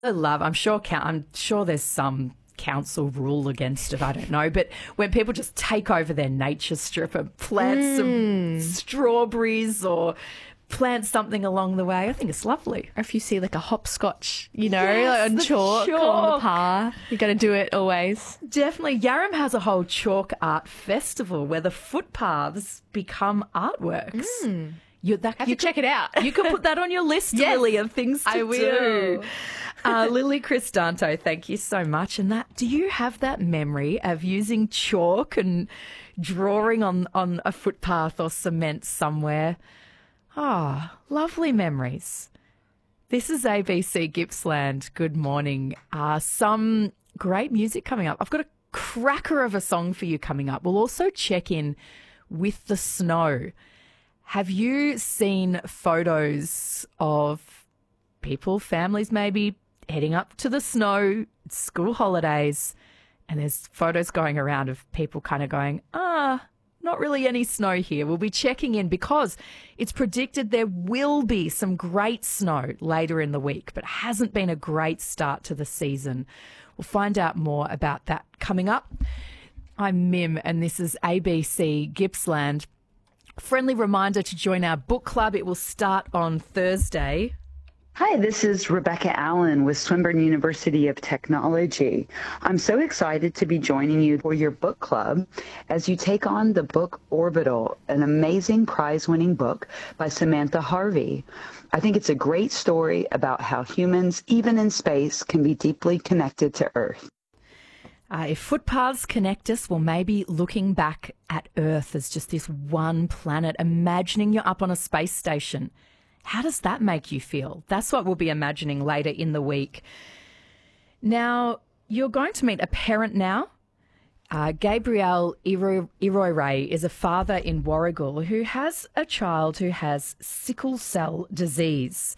I'm sure there's some council rule against it, I don't know, but when people just take over their nature strip and plant some strawberries or plant something along the way, I think it's lovely. Or if you see like a hopscotch, like on the chalk on the path, you got to do it always. Definitely. Yarram has a whole chalk art festival where the footpaths become artworks. You check it out. You can put that on your list, Yes, Lily, of things to I will. do. Lily Cristanto, thank you so much. And do you have that memory of using chalk and drawing on a footpath or cement somewhere? Lovely memories. This is ABC Gippsland. Good morning. Some great music coming up. I've got a cracker of a song for you coming up. We'll also check in with the snow. Have you seen photos of people, families maybe, heading up to the snow, school holidays, and there's photos going around of people kind of going, not really any snow here. We'll be checking in because it's predicted there will be some great snow later in the week, but it hasn't been a great start to the season. We'll find out more about that coming up. I'm Mim, and this is ABC Gippsland. Friendly reminder to join our book club. It will start on Thursday. Hi, this is Rebecca Allen with Swinburne University of Technology. I'm so excited to be joining you for your book club as you take on the book Orbital, an amazing prize-winning book by Samantha Harvey. I think it's a great story about how humans, even in space, can be deeply connected to Earth. If footpaths connect us, well, maybe looking back at Earth as just this one planet, imagining you're up on a space station. How does that make you feel? That's what we'll be imagining later in the week. Now, you're going to meet a parent now. Gabriel Iroire is a father in Warragul who has a child who has sickle cell disease.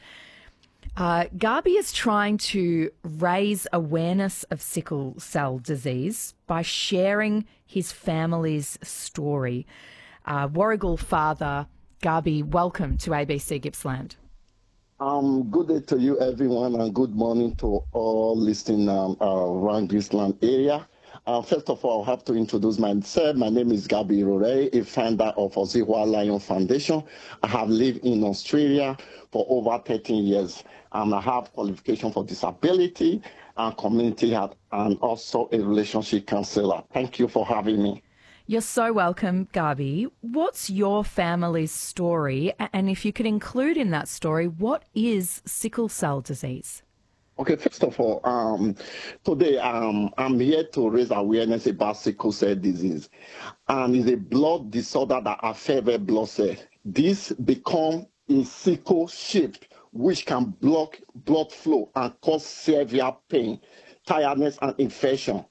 Garby is trying to raise awareness of sickle cell disease by sharing his family's story. Warragul father Garby, welcome to ABC Gippsland. Good day to you, everyone, and good morning to all listening around Gippsland area. First of all, I have to introduce myself. My name is Garby Iroire, a founder of Oziwa Lion Foundation. I have lived in Australia for over 13 years. I have qualification for disability and community health, and also a relationship counselor. Thank you for having me. You're so welcome, Garby. What's your family's story? And if you could include in that story, what is sickle cell disease? Okay, first of all, today I'm here to raise awareness about sickle cell disease. And it's a blood disorder that affects red blood cells. This becomes a sickle shape, which can block blood flow and cause severe pain, tiredness, and infection.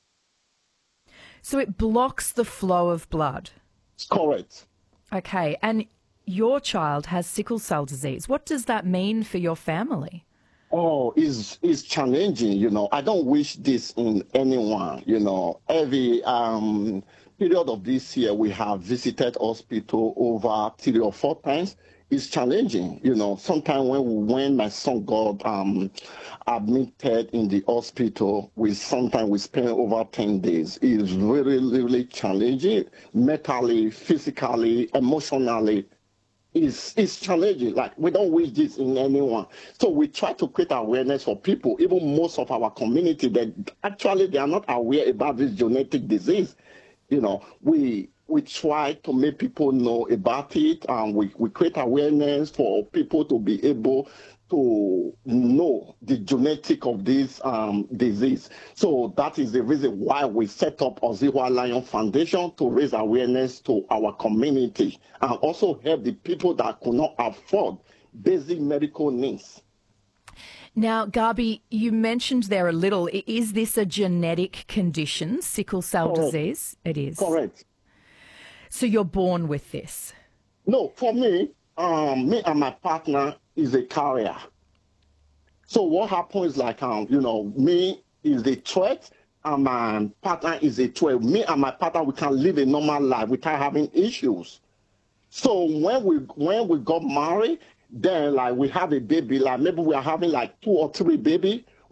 So it blocks the flow of blood? Correct. Okay, and your child has sickle cell disease. What does that mean for your family? Oh, it's challenging, I don't wish this in anyone, Every period of this year, we have visited hospital over 3 or 4 times. It's challenging, Sometimes when my son got admitted in the hospital, sometimes we spend over 10 days. It's really, really challenging, mentally, physically, emotionally. It's challenging. Like, we don't wish this in anyone. So we try to create awareness for people, even most of our community, that actually they are not aware about this genetic disease. We try to make people know about it, and we create awareness for people to be able to know the genetic of this disease. So that is the reason why we set up Oziwa Lion Foundation, to raise awareness to our community and also help the people that could not afford basic medical needs. Now, Garby, you mentioned there a little, is this a genetic condition, sickle cell disease? It is. Correct. So you're born with this? No, for me, me and my partner is a carrier. So what happens is like, me is the threat and my partner is a threat. Me and my partner, we can live a normal life without having issues. So when we got married, then like we have a baby, like maybe we are having like 2 or 3 baby.